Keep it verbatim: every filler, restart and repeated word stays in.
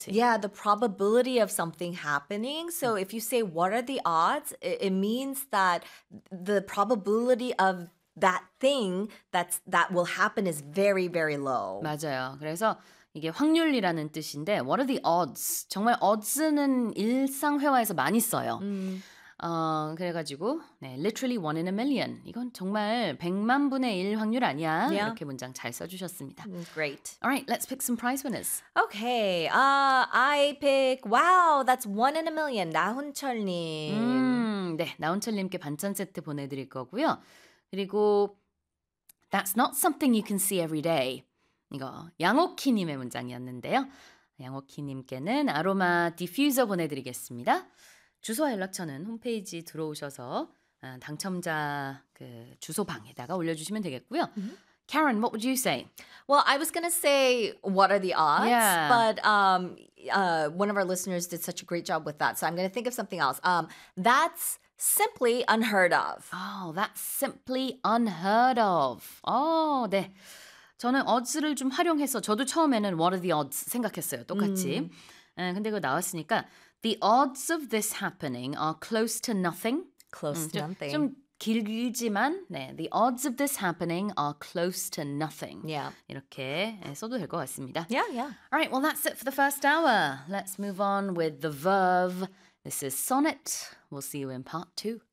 Yeah, the probability of something happening. So if you say, what are the odds? It, it means that the probability of that thing that's that will happen is very, very low. 맞아요. 그래서 이게 확률이라는 뜻인데 what are the odds? 정말 odds는 일상 회화에서 많이 써요. 음. 어, 그래가지고 네, literally one in a million. 이건 정말 백만 분의 일 확률 아니야. Yeah. 이렇게 문장 잘 써주셨습니다. Great. All right, let's pick some prize winners. Okay, uh, I pick, wow, that's one in a million. 나훈철님. 음, 네, 나훈철님께 반찬 세트 보내드릴 거고요. 그리고 that's not something you can see every day. 이거 양옥희님의 문장이었는데요. 양옥희님께는 아로마 디퓨저 보내드리겠습니다. 주소와 연락처는 홈페이지 들어오셔서 당첨자 그 주소방에다가 올려주시면 되겠고요. Mm-hmm. Karen, what would you say? Well, I was going to say, what are the odds? Yeah. But um, uh, one of our listeners did such a great job with that. So I'm going to think of something else. Um, that's simply unheard of. Oh, that's simply unheard of. 어, 네. 저는 odds를 좀 활용해서 저도 처음에는 what are the odds 생각했어요. 똑같이. 음. 에, 근데 그거 나왔으니까 the odds of this happening are close to nothing. Close 음, to 좀, nothing. 좀 길지만 네, the odds of this happening are close to nothing. Yeah. 이렇게 써도 될 것 같습니다. Yeah, yeah. All right, well, that's it for the first hour. Let's move on with the verb. This is Sonnet. We'll see you in part two.